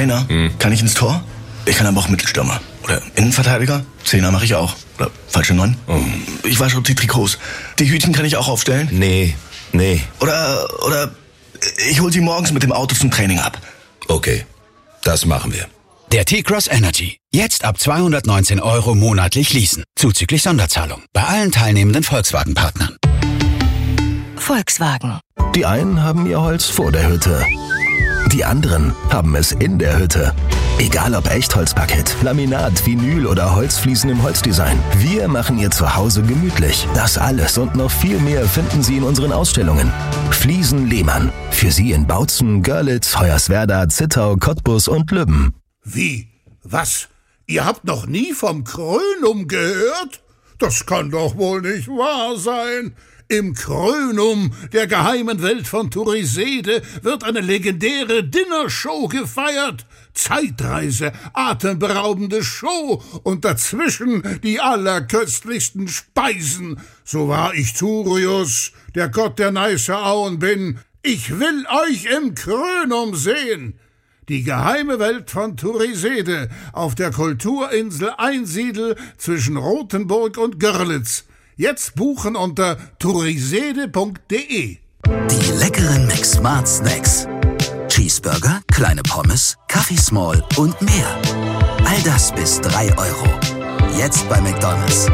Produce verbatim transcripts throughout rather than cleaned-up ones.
Einer? Hm. Kann ich ins Tor? Ich kann aber auch Mittelstürmer. Oder Innenverteidiger? Zehner mache ich auch. Oder falsche Neun? Oh. Ich wasche die Trikots. Die Hütchen kann ich auch aufstellen? Nee, nee. Oder, oder ich hol sie morgens mit dem Auto zum Training ab. Okay, das machen wir. Der T-Cross Energy. Jetzt ab zweihundertneunzehn Euro monatlich leasen. Zuzüglich Sonderzahlung. Bei allen teilnehmenden Volkswagen-Partnern. Volkswagen. Die einen haben ihr Holz vor der Hütte. Die anderen haben es in der Hütte. Egal ob Echtholzparkett, Laminat, Vinyl oder Holzfliesen im Holzdesign. Wir machen Ihr Zuhause gemütlich. Das alles und noch viel mehr finden Sie in unseren Ausstellungen. Fliesen Lehmann. Für Sie in Bautzen, Görlitz, Hoyerswerda, Zittau, Cottbus und Lübben. Wie? Was? Ihr habt noch nie vom Krönum gehört? Das kann doch wohl nicht wahr sein. Im Krönum, der geheimen Welt von Turisede, wird eine legendäre Dinnershow gefeiert. Zeitreise, atemberaubende Show und dazwischen die allerköstlichsten Speisen. So wahr ich Turius, der Gott der Neißer Auen bin, ich will euch im Krönum sehen. Die geheime Welt von Turisede auf der Kulturinsel Einsiedel zwischen Rothenburg und Görlitz. Jetzt buchen unter turisede punkt de. Die leckeren McSmart Snacks. Cheeseburger, kleine Pommes, Kaffee Small und mehr. All das bis drei Euro. Jetzt bei McDonald's.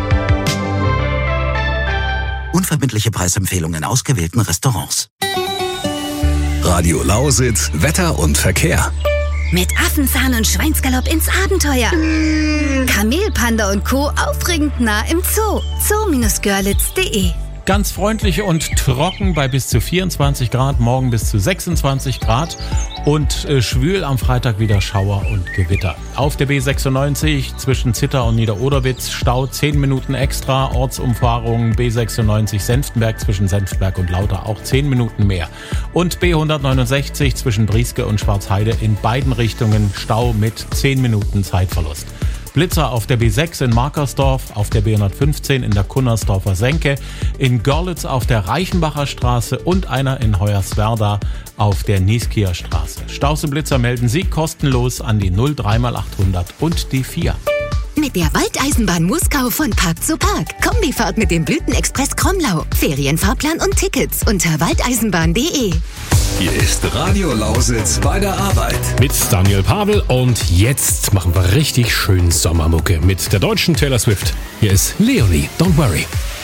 Unverbindliche Preisempfehlungen in ausgewählten Restaurants. Radio Lausitz, Wetter und Verkehr. Mit Affenzahn und Schweinsgalopp ins Abenteuer. Kamelpanda und Co. aufregend nah im Zoo. zoo Bindestrich görlitz punkt de. Ganz freundlich und trocken bei bis zu vierundzwanzig Grad, morgen bis zu sechsundzwanzig Grad und äh, schwül am Freitag wieder Schauer und Gewitter. Auf der B sechsundneunzig zwischen Zittau und Niederoderwitz Stau zehn Minuten extra, Ortsumfahrung B sechsundneunzig Senftenberg zwischen Senftenberg und Lauter auch zehn Minuten mehr. Und B hundertneunundsechzig zwischen Brieske und Schwarzheide in beiden Richtungen Stau mit zehn Minuten Zeitverlust. Blitzer auf der B sechs in Markersdorf, auf der B hundertfünfzehn in der Kunnersdorfer Senke, in Görlitz auf der Reichenbacher Straße und einer in Hoyerswerda auf der Nieskieer Straße. Staus und Blitzer melden Sie kostenlos an die null drei mal achthundert und die vier. Mit der Waldeisenbahn Muskau von Park zu Park. Kombifahrt mit dem Blütenexpress Kromlau. Ferienfahrplan und Tickets unter waldeisenbahn punkt de. Hier ist Radio Lausitz bei der Arbeit. Mit Daniel Pavel und jetzt machen wir richtig schön Sommermucke mit der deutschen Taylor Swift. Hier ist Leonie, Don't Worry.